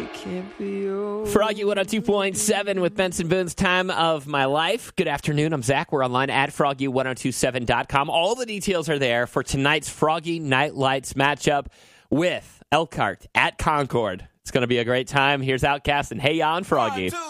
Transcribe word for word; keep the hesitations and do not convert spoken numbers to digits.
can't be over. Froggy one oh two point seven with Benson Boone's Time of My Life. Good afternoon. I'm Zach. We're online at froggy ten twenty-seven dot com. All the details are there for tonight's Froggy Night Lights matchup with Elkhart at Concord. It's going to be a great time. Here's Outcast and Hey Ya on Froggy. One, two.